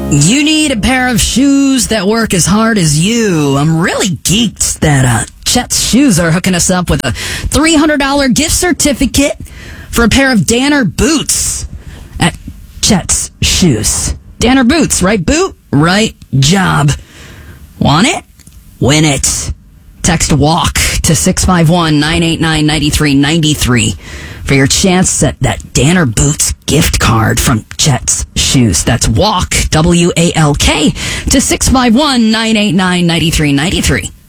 You need a pair of shoes that work as hard as you. I'm really geeked that Chet's Shoes are hooking us up with a $300 gift certificate for a pair of Danner boots at Chet's Shoes. Danner boots, right boot, right job. Want it? Win it. Text WALK to 651-989-9393 for your chance at that Danner Boots gift card from Chet's Shoes. That's WALK, W-A-L-K, to 651-989-9393.